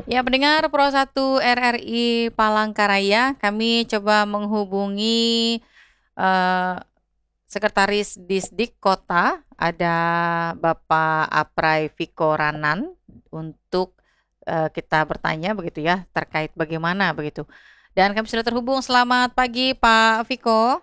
Ya, pendengar Pro 1 RRI Palangkaraya, kami coba menghubungi eh, Sekretaris Disdik Kota, ada Bapak Aprai Viko Ranan, untuk kita bertanya begitu ya, terkait bagaimana begitu. Dan kami sudah terhubung. Selamat pagi Pak Viko.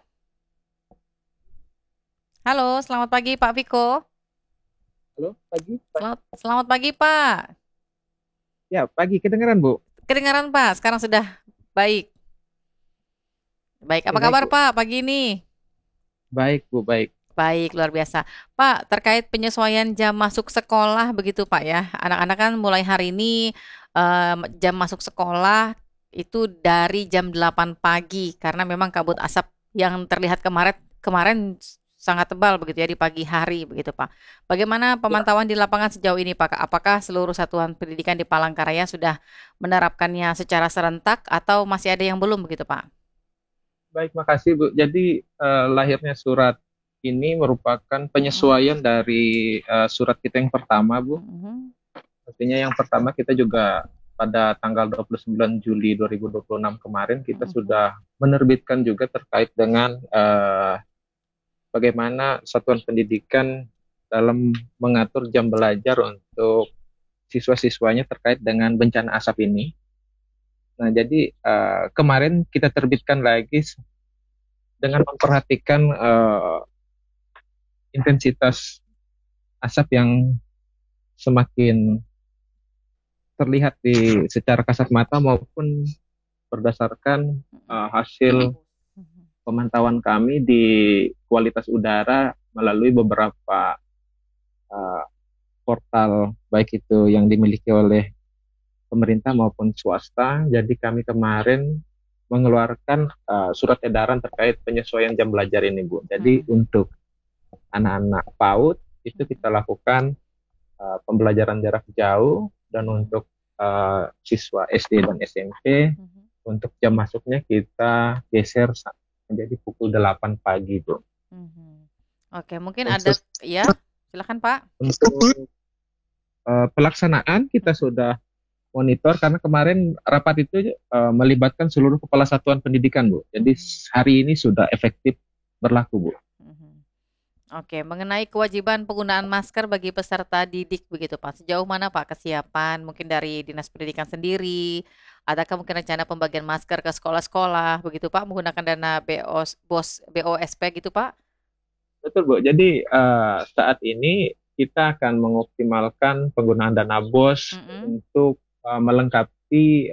Halo, selamat pagi Pak Viko. Halo, pagi. Selamat pagi Pak. Ya, pagi kedengaran, Bu. Kedengaran Pak, sekarang sudah baik. Baik, apa Oke, baik, kabar Bu. Pak pagi ini? Baik, Bu, baik. Baik, luar biasa. Pak, terkait penyesuaian jam masuk sekolah begitu Pak ya. Anak-anak kan mulai hari ini jam masuk sekolah itu dari jam 8 pagi karena memang kabut asap yang terlihat kemarin kemarin sangat tebal begitu ya di pagi hari begitu Pak. Bagaimana Ya, pemantauan di lapangan sejauh ini Pak? Apakah seluruh satuan pendidikan di Palangkaraya sudah menerapkannya secara serentak atau masih ada yang belum begitu Pak? baik, makasih, Bu. Jadi, lahirnya surat ini merupakan Mm-mm. penyesuaian dari surat kita yang pertama, Bu. Mm-mm. Artinya yang pertama kita juga pada tanggal 29 Juli 2026 kemarin kita Mm-mm. sudah menerbitkan juga terkait dengan bagaimana satuan pendidikan dalam mengatur jam belajar untuk siswa-siswanya terkait dengan bencana asap ini. Nah, jadi kemarin kita terbitkan lagi dengan memperhatikan intensitas asap yang semakin terlihat di secara kasat mata maupun berdasarkan hasil Mhm. pemantauan kami di kualitas udara melalui beberapa uh, portal baik itu yang dimiliki oleh pemerintah maupun swasta. Jadi kami kemarin mengeluarkan surat edaran terkait penyesuaian jam belajar ini, Bu. Jadi Mhm. untuk anak-anak PAUD itu Mhm. kita lakukan pembelajaran jarak jauh dan Mhm. untuk siswa SD dan SMP Mhm. untuk jam masuknya kita geser menjadi pukul 8 pagi, Bu. Mhm. Oke, mungkin ada Untuk, ya, silakan Pak. untuk pelaksanaan kita Mhm. sudah monitor karena kemarin rapat itu melibatkan seluruh kepala satuan pendidikan, Bu. Jadi Mhm. hari ini sudah efektif berlaku, Bu. Mhm. Oke, mengenai kewajiban penggunaan masker bagi peserta didik begitu Pak. Sejauh mana Pak kesiapan mungkin dari Dinas Pendidikan sendiri? Adakah mungkin rencana pembagian masker ke sekolah-sekolah begitu Pak menggunakan dana BOSP gitu Pak? Betul, Bu. Jadi saat ini kita akan mengoptimalkan penggunaan dana BOS Mhm. untuk melengkapi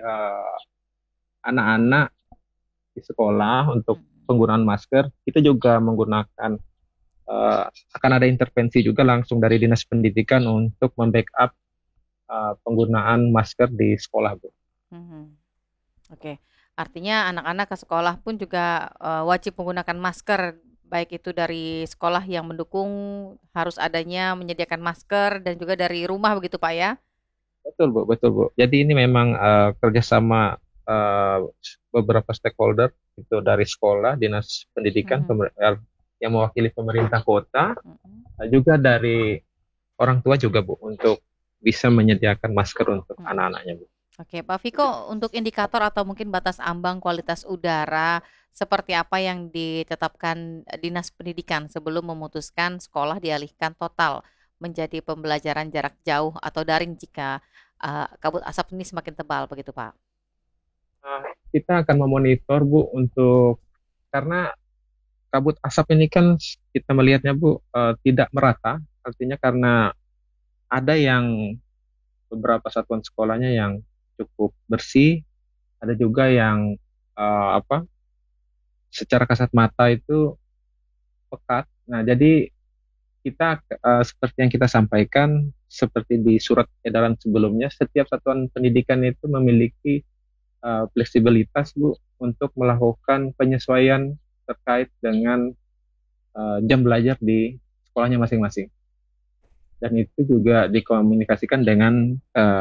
anak-anak di sekolah untuk Mhm. penggunaan masker. Kita juga menggunakan eh, akan ada intervensi juga langsung dari Dinas Pendidikan untuk membackup penggunaan masker di sekolah, Bu. Mhm. Oke, artinya anak-anak ke sekolah pun juga wajib menggunakan masker, baik itu dari sekolah yang mendukung harus adanya menyediakan masker dan juga dari rumah begitu Pak ya? Betul, Bu. Betul, Bu. Jadi ini memang kerjasama eh, beberapa stakeholder itu dari sekolah, dinas pendidikan, Mhm. yang mewakili pemerintah kota, Mhm. juga dari orang tua juga, Bu, untuk bisa menyediakan masker untuk Mhm. anak-anaknya, Bu. Oke, Pak Viko, untuk indikator atau mungkin batas ambang kualitas udara, seperti apa yang ditetapkan Dinas Pendidikan sebelum memutuskan sekolah dialihkan total menjadi pembelajaran jarak jauh atau daring jika kabut asap ini semakin tebal begitu, Pak? Nah, kita akan memonitor, Bu, untuk karena kabut asap ini kan kita melihatnya, Bu, tidak merata. Artinya karena ada yang beberapa satuan sekolahnya yang cukup bersih, ada juga yang apa secara kasat mata itu pekat. Nah, jadi kita seperti yang kita sampaikan, seperti di surat edaran sebelumnya, setiap satuan pendidikan itu memiliki fleksibilitas, Bu, untuk melakukan penyesuaian terkait dengan jam belajar di sekolahnya masing-masing. Dan itu juga dikomunikasikan dengan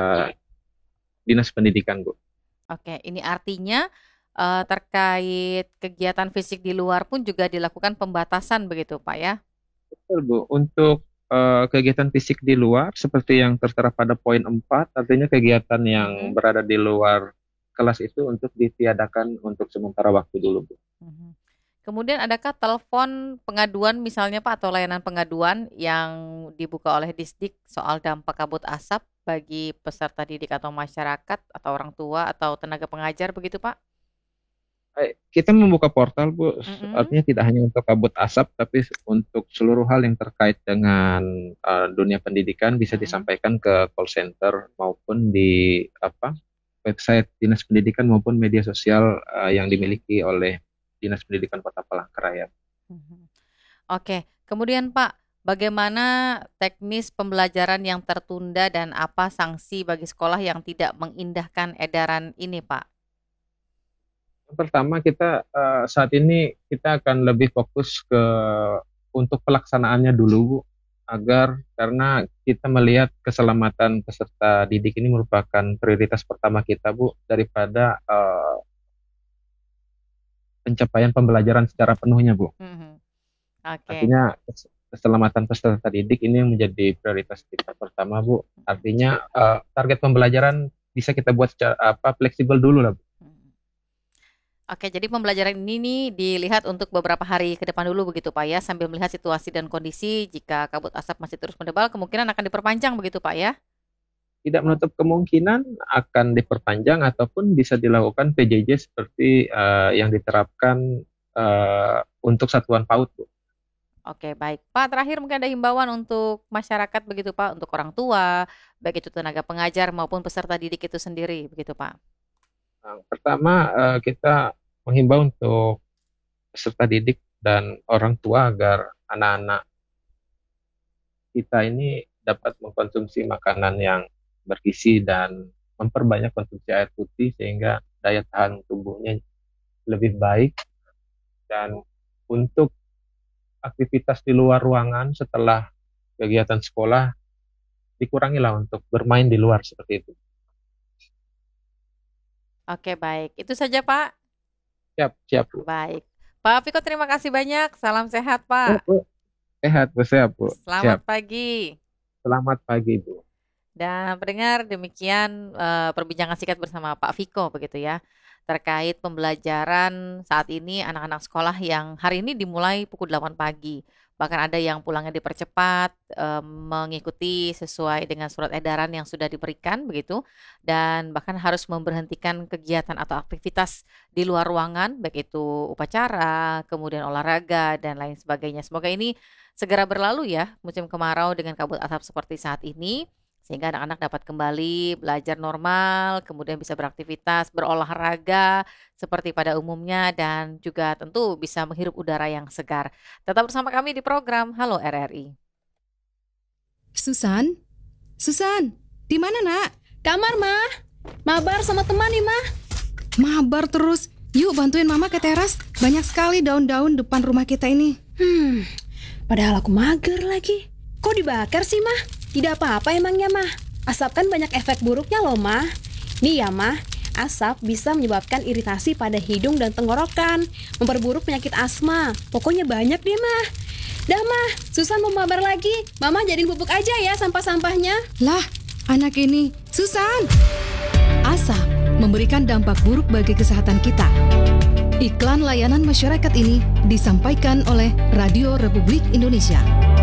dinas pendidikan, Bu. Oke, ini artinya terkait kegiatan fisik di luar pun juga dilakukan pembatasan begitu, Pak ya? Betul, Bu. Untuk kegiatan fisik di luar seperti yang tertera pada poin 4, artinya kegiatan yang Mhm, berada di luar kelas itu untuk ditiadakan untuk sementara waktu dulu, Bu. mhm. Kemudian adakah telepon pengaduan misalnya Pak atau layanan pengaduan yang dibuka oleh Disdik soal dampak kabut asap bagi peserta didik atau masyarakat atau orang tua atau tenaga pengajar begitu Pak? Kita membuka portal, Bu, Mhm, artinya tidak hanya untuk kabut asap, tapi untuk seluruh hal yang terkait dengan dunia pendidikan bisa mhm, disampaikan ke call center maupun di website Dinas Pendidikan maupun media sosial yang mhm, dimiliki oleh Dinas Pendidikan Kota Palangkaraya. mhm. Oke, kemudian Pak, bagaimana teknis pembelajaran yang tertunda dan apa sanksi bagi sekolah yang tidak mengindahkan edaran ini Pak? Yang pertama kita saat ini kita akan lebih fokus ke untuk pelaksanaannya dulu, Bu, agar karena kita melihat keselamatan peserta didik ini merupakan prioritas pertama kita, Bu, daripada pencapaian pembelajaran secara penuhnya, Bu. Mhm, oke. Artinya keselamatan peserta didik ini yang menjadi prioritas kita pertama, Bu. Mhm, Artinya target pembelajaran bisa kita buat secara fleksibel dulu lah, Bu. mhm. Oke, jadi pembelajaran ini nih dilihat untuk beberapa hari ke depan dulu begitu Pak ya, sambil melihat situasi dan kondisi jika kabut asap masih terus menebal kemungkinan akan diperpanjang begitu Pak ya? Tidak menutup kemungkinan akan diperpanjang ataupun bisa dilakukan PJJ seperti yang diterapkan untuk satuan PAUD, Bu. Oke, baik. Pak, terakhir mungkin ada himbauan untuk masyarakat begitu Pak, untuk orang tua, baik itu tenaga pengajar maupun peserta didik itu sendiri begitu Pak? Yang pertama, kita menghimbau untuk peserta didik dan orang tua agar anak-anak kita ini dapat mengkonsumsi makanan yang bergizi dan memperbanyak konsumsi air putih sehingga daya tahan tubuhnya lebih baik, dan untuk aktivitas di luar ruangan setelah kegiatan sekolah dikurangilah untuk bermain di luar seperti itu. Oke, baik. Itu saja Pak? Siap, siap, Bu. Baik. Pak Viko terima kasih banyak. Salam sehat Ya, Pak. Bu. Sehat, Bu. Siap, Bu. Selamat Siap. pagi. Selamat pagi, Bu. Dan pendengar demikian perbincangan singkat bersama Pak Viko begitu ya terkait pembelajaran saat ini anak-anak sekolah yang hari ini dimulai pukul 8 pagi. Bahkan ada yang pulangnya dipercepat mengikuti sesuai dengan surat edaran yang sudah diberikan begitu dan bahkan harus memberhentikan kegiatan atau aktivitas di luar ruangan baik itu upacara, kemudian olahraga dan lain sebagainya. Semoga ini segera berlalu ya musim kemarau dengan kabut asap seperti saat ini sehingga anak-anak dapat kembali belajar normal, kemudian bisa beraktivitas, berolahraga seperti pada umumnya dan juga tentu bisa menghirup udara yang segar. Tetap bersama kami di program Halo RRI. Susan? Susan, di mana nak? Kamar, Mah. Mabar sama teman nih, Mah. Mabar terus. Yuk bantuin mama ke teras. Banyak sekali daun-daun depan rumah kita ini. Padahal aku mager lagi. Kok dibakar sih, Mah? Tidak apa-apa emangnya, Mah. Asap kan banyak efek buruknya loh, Mah. Nih ya, Mah. Asap bisa menyebabkan iritasi pada hidung dan tenggorokan, memperburuk penyakit asma. Pokoknya banyak deh, Mah. Dah, Mah. Susan mau mabar lagi. Mama jadiin pupuk aja ya sampah-sampahnya. Lah, anak ini. Susan! Asap memberikan dampak buruk bagi kesehatan kita. Iklan layanan masyarakat ini disampaikan oleh Radio Republik Indonesia.